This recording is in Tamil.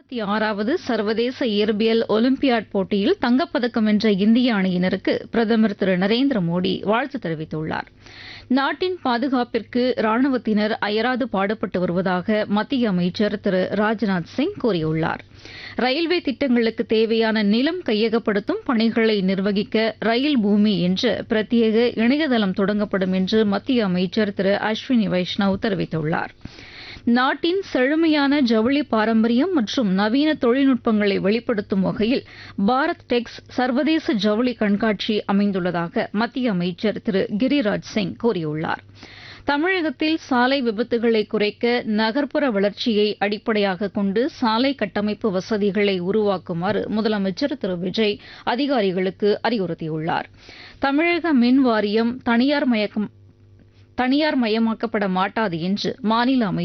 66வது சர்வதேச இயற்பியல் ஒலிம்பியாட் போட்டியில் தங்கப்பதக்கம் வென்ற இந்திய அணியினருக்கு பிரதமர் திரு நரேந்திர மோடி வாழ்த்து தெரிவித்துள்ளார். நாட்டின் பாதுகாப்பிற்கு ராணுவத்தினர் அயராது பாடுபட்டு வருவதாக மத்திய அமைச்சர் திரு ராஜ்நாத் சிங் கூறியுள்ளார். ரயில்வே திட்டங்களுக்கு தேவையான நிலம் கையகப்படுத்தும் பணிகளை நிர்வகிக்க ரயில் பூமி என்ற பிரத்யேக இணையதளம் தொடங்கப்படும் என்று மத்திய அமைச்சர் திரு அஸ்வினி வைஷ்ணவ் தெரிவித்துள்ளார். நாட்டின் செழுமையான ஜவுளி பாரம்பரியம் மற்றும் நவீன தொழில்நுட்பங்களை வெளிப்படுத்தும் வகையில் பாரத் டெக்ஸ் சர்வதேச ஜவுளி கண்காட்சி அமைந்துள்ளதாக மத்திய அமைச்சர் திரு கிரிராஜ் சிங் கூறியுள்ளார். தமிழகத்தில் சாலை விபத்துகளை குறைக்க நகர்ப்புற வளர்ச்சியை அடிப்படையாக கொண்டு சாலை கட்டமைப்பு வசதிகளை உருவாக்குமாறு முதலமைச்சர் திரு விஜய் அதிகாரிகளுக்கு அறிவுறுத்தியுள்ளார். தமிழக மின் வாரியம் தனியார் மயமாக்கப்பட மாட்டாது என்று மாநில அமைச்சர்